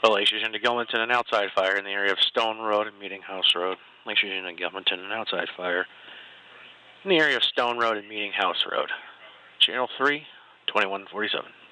Lakes Region to Gilmanton, an outside fire in the area of Stone Road and Meeting House Road. Lakes Region to Gilmanton, an outside fire in the area of Stone Road and Meeting House Road. Channel 3, 2147.